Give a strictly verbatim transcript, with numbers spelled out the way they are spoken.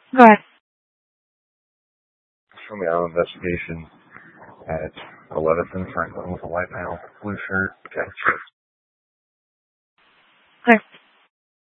Go ahead. Show me our investigation at eleventh and Franklin with a white panel, blue shirt, got chips.